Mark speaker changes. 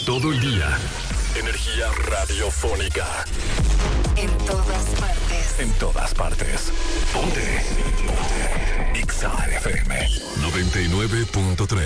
Speaker 1: todo el día. Energía radiofónica.
Speaker 2: En todas partes.
Speaker 1: En todas partes. Ponte. Ponte. Exa FM 99.3.